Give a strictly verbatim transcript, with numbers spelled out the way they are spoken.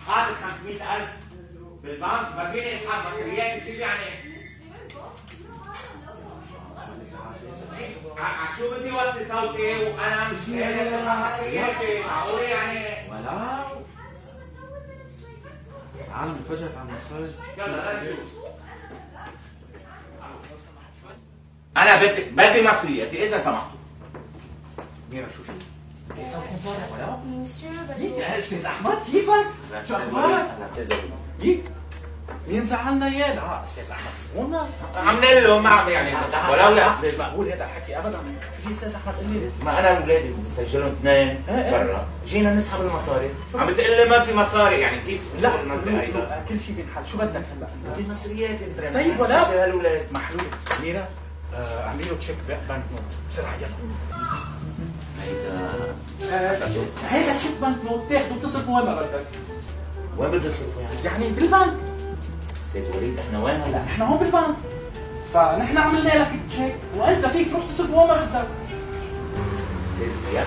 حاطط خمسمية ألف بالبنك، ما فيني اسحب مصريات كتير يعني. شو بدي وطي صوتي وانا مش قادر اسحب مصرياتي؟ معقول يعني؟ ولا تعال نفجر على المصاري. يلا نشوف. انا بدي بدي مصرياتي اذا سمحتوا. ميرا شو في؟ ايه صوتكم طالع ولا؟ مسيو يك يا استاذ احمد كيفك؟ شو اخبارك؟ يك مين زعلنا اياه؟ لا استاذ احمد سكونا عاملين له ما عم يعني ولو لا مش مقبول هذا الحكي ابدا. في استاذ احمد قال لي ما انا واولادي بدي اسجلهم اثنين برا، جينا نسحب المصاري، عم بتقول لي ما في مصاري، يعني كيف؟ لا كل شيء بينحل. شو بدك هلا؟ بدي مصريات يا ابراهيم. طيب ولا هالولاد محلول. ميرا اعملي له تشيك بنك نوت بسرعه يلا. هيدا هيدا تشيك بنك نوت تاخده وتصرفه وين ما بدك. وين بدي اصرفه يعني؟ يعني بالبنك. استاذ وليد احنا وين هلا؟ نحن هون بالبنك، فنحن عملنا لك تشيك وانت فيك تروح تصرفه وين ما بدك. استاذ